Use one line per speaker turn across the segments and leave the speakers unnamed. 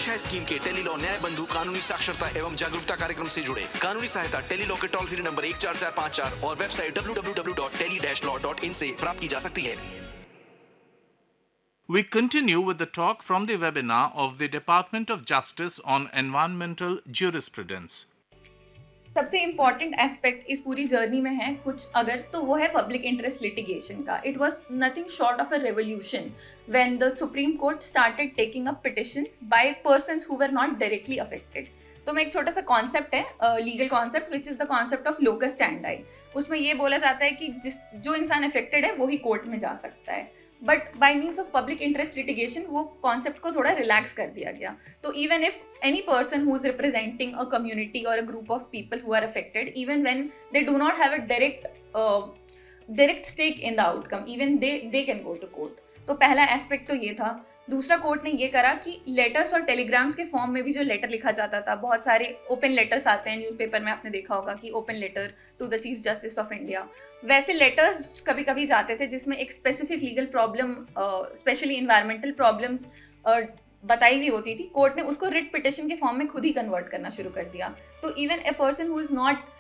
दिशा scheme के tele law न्याय बंधु कानूनी साक्षरता एवं जागरूकता कार्यक्रम से जुड़े। कानूनी सहायता टेली लॉ के टोल फ्री नंबर 14454 और वेबसाइट www.tele-law.in से प्राप्त की जा सकती है।
We continue with the talk from the webinar of the Department of Justice on Environmental Jurisprudence.
सबसे इम्पॉर्टेंट एस्पेक्ट इस पूरी जर्नी में है कुछ अगर तो वो है पब्लिक इंटरेस्ट लिटिगेशन का। It was nothing short of a revolution when the supreme court started taking up petitions bye persons who were not directly affected. तो मैं एक छोटा सा कॉन्सेप्ट है legal concept which is the concept of locus standi. उसमें ये बोला जाता है कि जो इंसान अफेक्टेड है वो ही कोर्ट में जा सकता है, but by means of public interest litigation वो कॉन्सेप्ट को थोड़ा रिलैक्स कर दिया गया। तो even if any person who is representing a community और a group of people who are affected, even when they do not have a direct stake in the outcome, even they can go to court. तो पहला aspect तो ये था। दूसरा court ने ये करा कि लेटर्स और टेलीग्राम्स के फॉर्म में भी जो लेटर लिखा जाता था, बहुत सारे ओपन लेटर्स आते हैं न्यूज़पेपर में, आपने देखा होगा कि open letter to the chief justice of India, वैसे लेटर्स कभी कभी जाते थे जिसमें एक specific legal problem, specially environmental problems बताई हुई होती थी। कोर्ट ने उसको रिट पिटिशन के फॉर्म में खुद ही कन्वर्ट करना शुरू कर दिया। तो even a person who is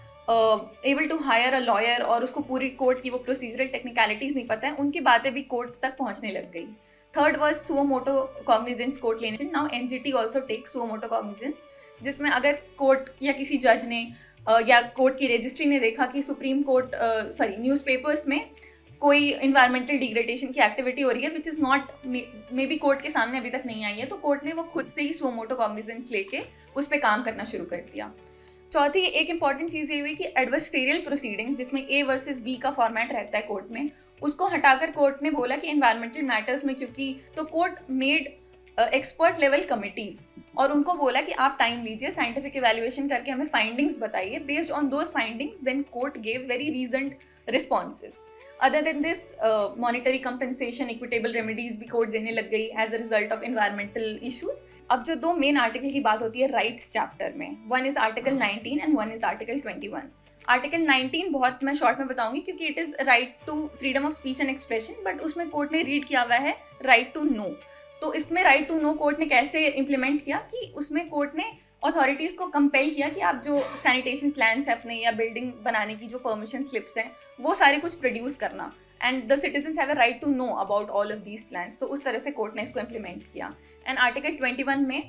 not able to hire a lawyer और उसको पूरी कोर्ट की वो प्रोसीजरल टेक्निकलिटीज़ नहीं पता है, उनकी बातें भी कोर्ट तक पहुँचने लग गई। Third was suo motu cognizance court लेने। Now NGT also take suo motu cognizance, जिसमें अगर कोर्ट या किसी जज ने या कोर्ट की रजिस्ट्री ने देखा कि सुप्रीम कोर्ट न्यूज़पेपर्स में कोई इन्वायरमेंटल डिग्रेडेशन की एक्टिविटी हो रही है which is not may be court के सामने अभी तक नहीं आई है, तो कोर्ट ने वो खुद से ही सुओ मोटो कॉग्निजेंस लेके उस पर काम करना शुरू कर दिया। चौथी एक इंपॉर्टेंट चीज़ ये हुई कि एडवर्सरियल प्रोसीडिंग्स, जिसमें ए वर्सेस बी का फॉर्मेट रहता है कोर्ट में, उसको हटाकर कोर्ट ने बोला कि एनवायरमेंटल मैटर्स में, क्योंकि तो court made expert level committees और उनको बोला कि आप टाइम लीजिए, साइंटिफिक इवैल्यूएशन करके हमें फाइंडिंग्स बताइए। Based on those findings then court gave very रीजन्ड responses. Other than this monetary compensation, equitable remedies भी कोर्ट देने लग गई as a result of environmental issues. अब जो दो मेन आर्टिकल की बात होती है राइट्स चैप्टर में, one is article 19 and one is article 21। Article 19 बहुत मैं शॉर्ट में बताऊंगी क्योंकि it is right to freedom of speech and expression, but उसमें कोर्ट ने रीड किया हुआ है राइट टू नो। तो इसमें राइट टू नो कोर्ट ने कैसे इम्प्लीमेंट किया कि उसमें कोर्ट ने अथॉरिटीज़ को कंपेल किया कि आप जो सैनिटेशन प्लान्स हैं अपने या बिल्डिंग बनाने की जो परमिशन स्लिप्स हैं वो सारे कुछ प्रोड्यूस करना, and the citizens have a right to know about all of these plans. तो उस तरह से कोर्ट ने इसको इम्प्लीमेंट किया। एंड आर्टिकल 21 में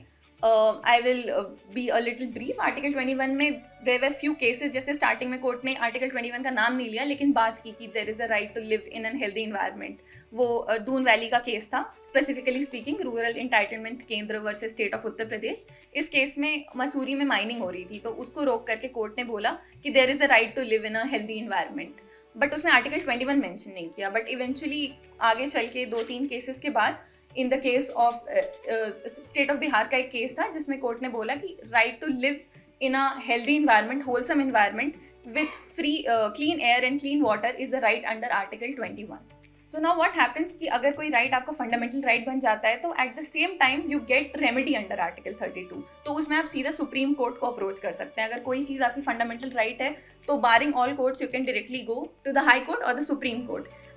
I will be a little brief. Article 21 में देयर वर फ्यू केसेस, जैसे स्टार्टिंग में कोर्ट ने आर्टिकल 21 का नाम नहीं लिया लेकिन बात की कि there is a right to live in an healthy environment. वो दून वैली का केस था, स्पेसिफिकली स्पीकिंग रूरल एंटाइटलमेंट केंद्र versus state of Uttar Pradesh. इस केस में मसूरी में माइनिंग हो रही थी, तो उसको रोक करके कोर्ट ने बोला कि there is a right to live in a healthy environment, but उसमें आर्टिकल 21 मेंशन नहीं किया। बट इवेंचुअली आगे चल के 2-3 केसेस के बाद in the case of state of Bihar का एक केस था जिसमें कोर्ट ने बोला कि right to live in a healthy environment, wholesome environment with free clean air and clean water is the right under article 21। So now what happens कि अगर कोई राइट आपका फंडामेंटल राइट बन जाता है तो at the same time you get remedy under article 32। तो उसमें आप सीधा सुप्रीम कोर्ट को अप्रोच कर सकते हैं। अगर कोई चीज़ आपकी फंडामेंटल राइट है तो बारिंग all courts you can directly go to the high court और द सुप्रीम कोर्ट।